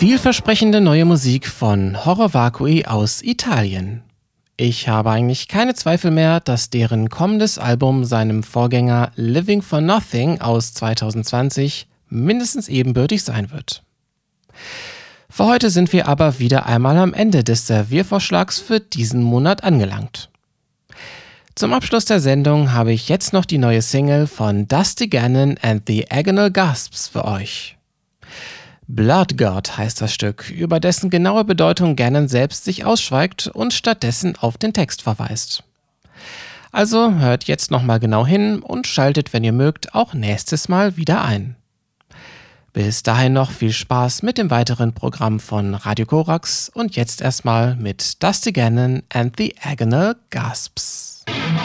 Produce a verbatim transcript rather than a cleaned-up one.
Vielversprechende neue Musik von Horror Vacui aus Italien. Ich habe eigentlich keine Zweifel mehr, dass deren kommendes Album seinem Vorgänger Living for Nothing aus zwanzig zwanzig mindestens ebenbürtig sein wird. Für heute sind wir aber wieder einmal am Ende des Serviervorschlags für diesen Monat angelangt. Zum Abschluss der Sendung habe ich jetzt noch die neue Single von Dusty Gannon and the Agonal Gasps für euch. Blood God heißt das Stück, über dessen genaue Bedeutung Gannon selbst sich ausschweigt und stattdessen auf den Text verweist. Also hört jetzt nochmal genau hin und schaltet, wenn ihr mögt, auch nächstes Mal wieder ein. Bis dahin noch viel Spaß mit dem weiteren Programm von Radio Korax und jetzt erstmal mit Dusty Gannon and the Agonal Gasps.